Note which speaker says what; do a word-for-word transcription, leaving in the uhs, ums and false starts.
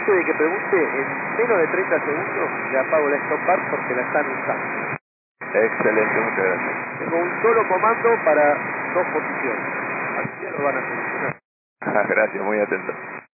Speaker 1: antes de que pregunte, en menos de treinta segundos le apago la stop bar porque la están usando.
Speaker 2: Excelente, muchas gracias.
Speaker 1: Tengo un solo comando para dos posiciones. Así ya lo van a solucionar.
Speaker 2: Gracias, muy atento.